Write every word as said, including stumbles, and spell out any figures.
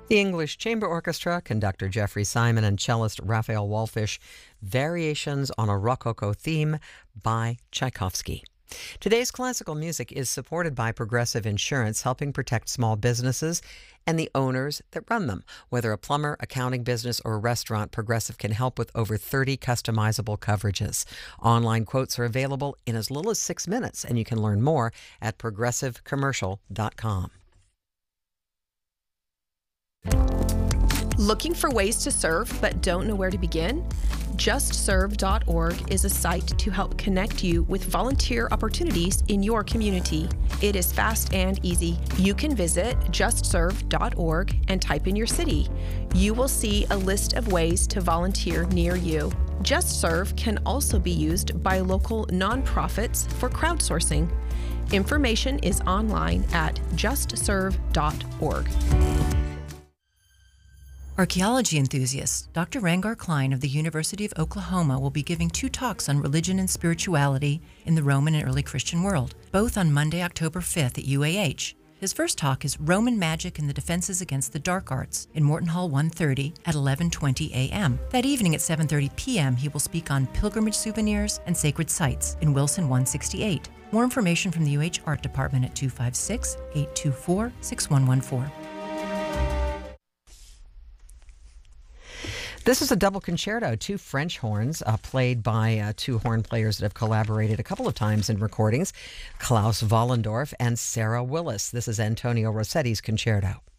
The English Chamber Orchestra, conductor Jeffrey Simon and cellist Raphael Wallfisch, Variations on a Rococo Theme by Tchaikovsky. Today's classical music is supported by Progressive Insurance, helping protect small businesses and the owners that run them. Whether a plumber, accounting business, or a restaurant, Progressive can help with over thirty customizable coverages. Online quotes are available in as little as six minutes, and you can learn more at progressive commercial dot com. Looking for ways to serve but don't know where to begin? just serve dot org is a site to help connect you with volunteer opportunities in your community. It is fast and easy. You can visit just serve dot org and type in your city. You will see a list of ways to volunteer near you. JustServe can also be used by local nonprofits for crowdsourcing. Information is online at just serve dot org. Archaeology enthusiast Doctor Rangar Klein of the University of Oklahoma will be giving two talks on religion and spirituality in the Roman and early Christian world, both on Monday, October fifth at U A H. His first talk is Roman Magic and the Defenses Against the Dark Arts in Morton Hall one thirty at eleven twenty a m That evening at seven thirty p m he will speak on pilgrimage souvenirs and sacred sites in Wilson one sixty-eight. More information from the U H Art Department at two five six, eight two four, six one one four. This is a double concerto, two French horns uh, played by uh, two horn players that have collaborated a couple of times in recordings, Klaus Wollendorf and Sarah Willis. This is Antonio Rossetti's concerto.